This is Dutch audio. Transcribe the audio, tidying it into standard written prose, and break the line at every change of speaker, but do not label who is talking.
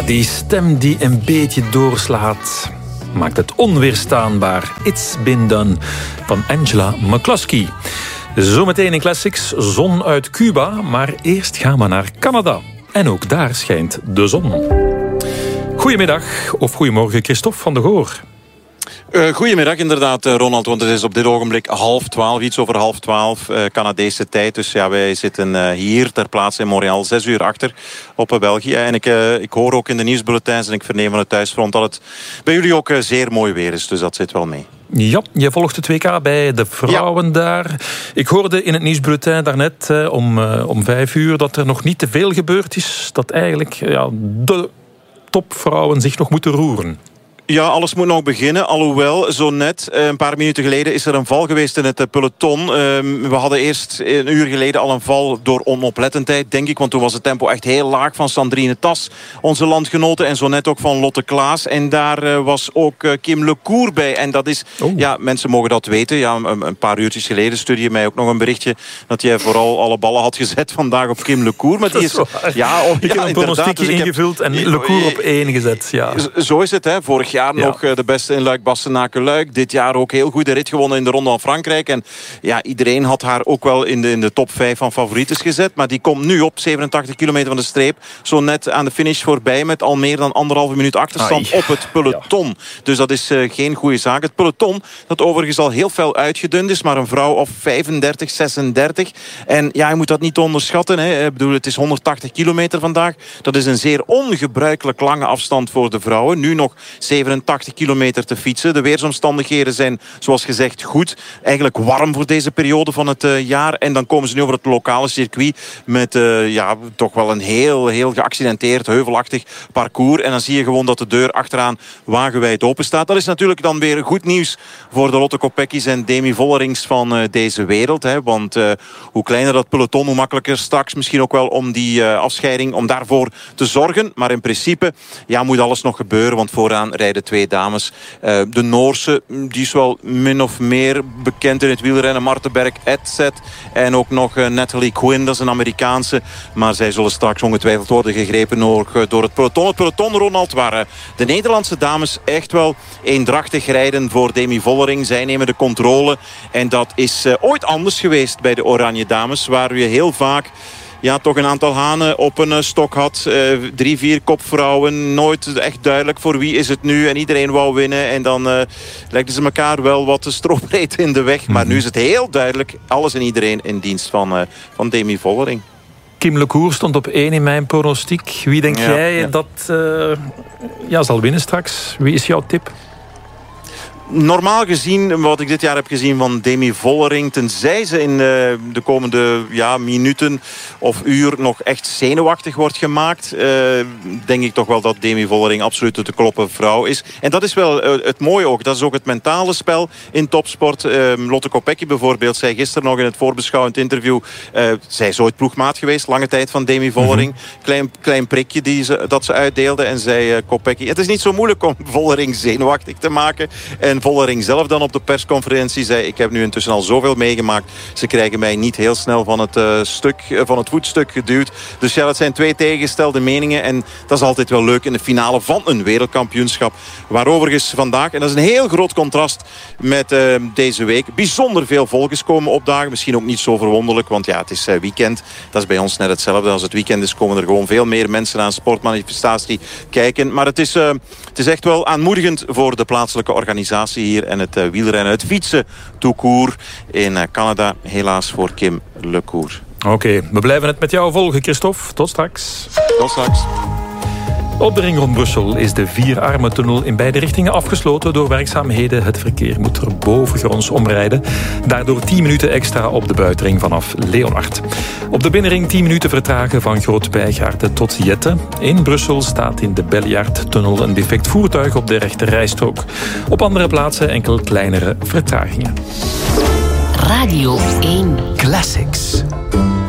die stem die een beetje doorslaat maakt het onweerstaanbaar. It's Been Done van Angela McCluskey. Zometeen in Classics zon uit Cuba, maar eerst gaan we naar Canada. En ook daar schijnt de zon. Goedemiddag of goedemorgen, Christophe van de Goor.
Goedemiddag inderdaad, Ronald, want het is op dit ogenblik 11:30, iets over 11:30 Canadese tijd. Dus ja, wij zitten hier ter plaatse in Montreal 6 uur achter op België. En ik hoor ook in de nieuwsbulletins en ik verneem van het thuisfront dat het bij jullie ook zeer mooi weer is. Dus dat zit wel mee.
Ja, je volgt het WK bij de vrouwen daar. Ik hoorde in het nieuwsbulletin daarnet om 5 uur dat er nog niet te veel gebeurd is. Dat eigenlijk de topvrouwen zich nog moeten roeren.
Ja, alles moet nog beginnen. Alhoewel, zo net, een paar minuten geleden is er een val geweest in het peloton. We hadden eerst een uur geleden al een val door onoplettendheid, denk ik. Want toen was het tempo echt heel laag van Sandrine Tas, onze landgenote. En zo net ook van Lotte Klaas. En daar was ook Kim Lecour bij. En dat is, ja, mensen mogen dat weten. Ja, een paar uurtjes geleden stuurde je mij ook nog een berichtje dat jij vooral alle ballen had gezet vandaag op Kim Lecour. Maar die is
ik heb een pronostiekje ingevuld en Lecour op 1 gezet. Ja.
Zo is het, hè. Vorig jaar nog de beste in Luik-Bastenaken-Luik. Dit jaar ook heel goed de rit gewonnen in de Ronde van Frankrijk. En ja, iedereen had haar ook wel in de top 5 van favorieten gezet. Maar die komt nu op 87 kilometer van de streep. Zo net aan de finish voorbij met al meer dan 1,5 minuut achterstand op het peloton. Ja. Dus dat is geen goede zaak. Het peloton, dat overigens al heel fel uitgedund is. Maar een vrouw of 35, 36. En ja, je moet dat niet onderschatten. Hè. Ik bedoel, het is 180 kilometer vandaag. Dat is een zeer ongebruikelijk lange afstand voor de vrouwen. Nu nog 87 kilometer te fietsen. De weersomstandigheden zijn, zoals gezegd, goed. Eigenlijk warm voor deze periode van het jaar. En dan komen ze nu over het lokale circuit met toch wel een heel geaccidenteerd, heuvelachtig parcours. En dan zie je gewoon dat de deur achteraan wagenwijd open staat. Dat is natuurlijk dan weer goed nieuws voor de Lotte Kopecki's en Demi Vollerings van deze wereld. Hè. Want hoe kleiner dat peloton, hoe makkelijker straks misschien ook wel om die afscheiding, om daarvoor te zorgen. Maar in principe moet alles nog gebeuren, want vooraan rijden 2 dames. De Noorse, die is wel min of meer bekend in het wielrennen. Marte Berg-Edseth en ook nog Natalie Quinn, dat is een Amerikaanse. Maar zij zullen straks ongetwijfeld worden gegrepen door het peloton. Het peloton, Ronald, waar de Nederlandse dames echt wel eendrachtig rijden voor Demi Vollering. Zij nemen de controle. En dat is ooit anders geweest bij de Oranje Dames, waar je heel vaak toch een aantal hanen op een stok had. 3, 4 kopvrouwen. Nooit echt duidelijk voor wie is het nu. En iedereen wou winnen. En dan legden ze elkaar wel wat strobreed in de weg. Maar nu is het heel duidelijk. Alles en iedereen in dienst van Demi Vollering.
Kim Lecour stond op 1 in mijn pronostiek. Wie denk jij dat zal winnen straks? Wie is jouw tip?
Normaal gezien, wat ik dit jaar heb gezien van Demi Vollering, tenzij ze in de komende minuten of uur nog echt zenuwachtig wordt gemaakt, denk ik toch wel dat Demi Vollering absoluut de te kloppen vrouw is. En dat is wel het mooie ook. Dat is ook het mentale spel in topsport. Lotte Kopecky bijvoorbeeld zei gisteren nog in het voorbeschouwend interview, zij is ooit ploegmaat geweest, lange tijd van Demi Vollering. Klein prikje dat ze uitdeelde en zei Kopecky, het is niet zo moeilijk om Vollering zenuwachtig te maken. En Vollering zelf dan op de persconferentie zei, ik heb nu intussen al zoveel meegemaakt. Ze krijgen mij niet heel snel van het voetstuk geduwd. Dus ja, dat zijn 2 tegengestelde meningen. En dat is altijd wel leuk in de finale van een wereldkampioenschap. Waar overigens vandaag, en dat is een heel groot contrast met deze week, bijzonder veel volgers komen opdagen. Misschien ook niet zo verwonderlijk, want ja, het is weekend. Dat is bij ons net hetzelfde. Als het weekend is, komen er gewoon veel meer mensen aan sportmanifestatie kijken. Maar het is echt wel aanmoedigend voor de plaatselijke organisatie hier en het wielrennen, het fietsen tout court in Canada. Helaas voor Kim Lecour.
Oké, we blijven het met jou volgen, Christophe. Tot straks.
Tot straks.
Op de ring rond Brussel is de 4-armentunnel in beide richtingen afgesloten door werkzaamheden. Het verkeer moet er bovengronds omrijden. Daardoor 10 minuten extra op de buitenring vanaf Leonard. Op de binnenring 10 minuten vertragen van Groot-Bijgaarden tot Jette. In Brussel staat in de Belliardtunnel een defect voertuig op de rechte rijstrook. Op andere plaatsen enkel kleinere vertragingen.
Radio 1 Classics.